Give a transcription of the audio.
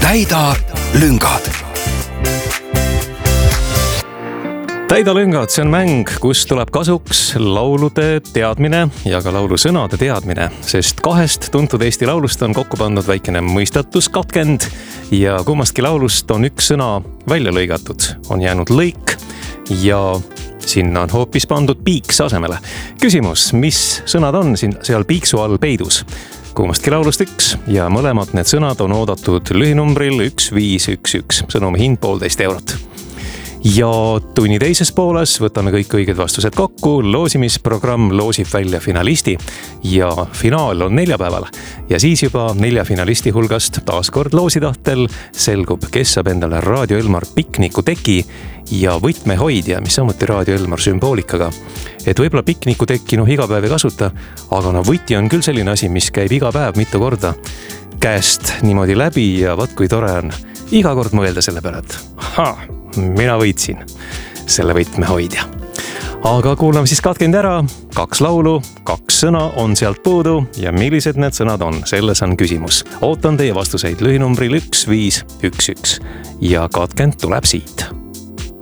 Täida lüngad. Täida lüngad, see on mäng, kus tuleb kasuks laulude teadmine ja ka laulusõnade teadmine, sest kahest tuntud Eesti laulust on kokku pandud väikene mõistatuskatkend ja kummastki laulust on üks sõna välja lõigatud. On jäänud lõik ja sinna on hoopis pandud piiks asemele. Küsimus, mis sõnad on seal piiksu all peidus? Kummastki laulust üks ja mõlemad need sõnad on oodatud lühinumbril 1511, sõnumi hind 1,5 eurot. Ja tunni teises pooles võtame kõik õiged vastused kokku, loosimisprogramm loosib välja finalisti ja finaal on neljapäeval. Ja siis juba 4 finalisti hulgast taaskord loositahtel selgub, kes saab endale Raadio Elmar pikniku teki ja võtmehoidja, mis samuti Raadio Elmar sümboolikaga. Et võib-olla pikniku tekki iga päev ei kasuta, aga võti on küll selline asi, mis käib iga päev mitu korda käest niimoodi läbi ja vaat kui tore on iga kord mõelda selle peale, et mina võitsin selle võtmehoidja. Aga kuulame siis katkend ära, 2 laulu, 2 sõna on sealt puudu ja millised need sõnad on, selles on küsimus. Ootan teie vastuseid lühinumbril 1511 ja katkend tuleb siit.